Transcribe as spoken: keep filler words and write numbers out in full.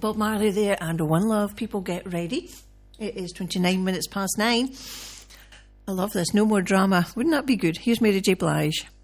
Bob Marley there, and One Love. People get ready. It is twenty-nine minutes past nine. I love this. No more drama. Wouldn't that be good? Here's Mary J. Blige.